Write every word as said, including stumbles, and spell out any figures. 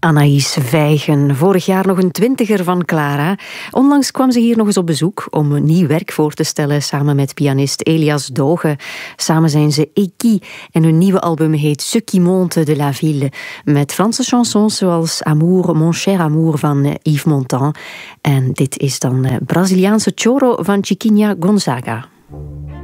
Anaïs Vijgen, vorig jaar nog een twintiger van Clara. Onlangs kwam ze hier nog eens op bezoek om een nieuw werk voor te stellen samen met pianist Elias Doge. Samen zijn ze Eki en hun nieuwe album heet Ce qui monte de la ville, met Franse chansons zoals Amour, Mon cher amour van Yves Montand. En dit is dan Braziliaanse choro van Chiquinha Gonzaga.